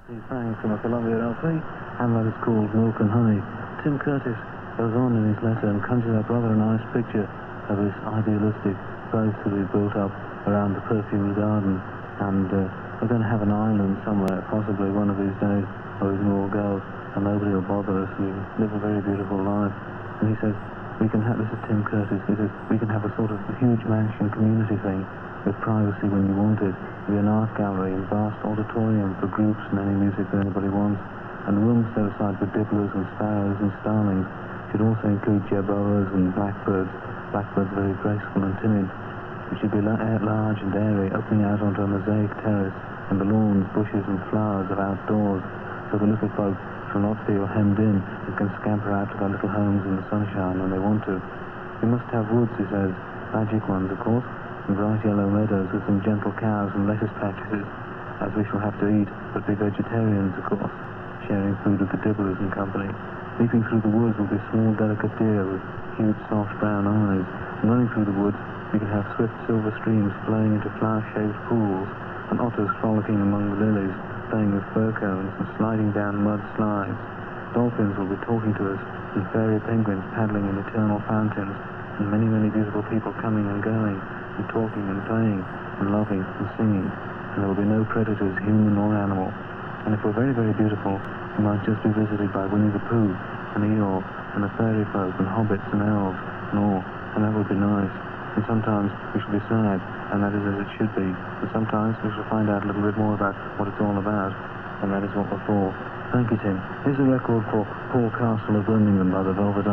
Sang from a Columbia LP, and that is called Milk and Honey. Tim Curtis goes on in his letter and conjures up rather a nice picture of this idealistic place to be built up around the perfumed garden, and we're going to have an island somewhere, possibly one of these days, where we can all go, and nobody will bother us. We live a very beautiful life. And he says, this is Tim Curtis, he says, we can have a sort of huge mansion community thing, with privacy when you want it, with an art gallery and vast auditorium for groups and any music that anybody wants, and rooms set aside for dibblers and sparrows and starlings. Should also include jerboas and blackbirds very graceful and timid. It should be large and airy, opening out onto a mosaic terrace, and the lawns, bushes and flowers are outdoors, so the little folk shall not feel hemmed in and can scamper out to their little homes in the sunshine when they want to. We must have woods, he says, magic ones of course, and bright yellow meadows with some gentle cows and lettuce patches, as we shall have to eat, but be vegetarians, of course, sharing food with the dibblers and company. Leaping through the woods will be small, delicate deer with huge, soft brown eyes, and running through the woods we can have swift silver streams flowing into flower-shaped pools, and otters frolicking among the lilies, playing with fir cones and sliding down mud slides. Dolphins will be talking to us, and fairy penguins paddling in eternal fountains, and many, many beautiful people coming and going, and talking and playing, and loving and singing, and there will be no predators, human or animal. And if we're very, very beautiful, we might just be visited by Winnie the Pooh, and Eeyore, and the fairy folk, and hobbits, and elves, and all, and that would be nice. And sometimes we shall be sad, and that is as it should be, and sometimes we shall find out a little bit more about what it's all about, and that is what we're for. Thank you, Tim. Here's a record for Paul Castle of Birmingham by the Velvet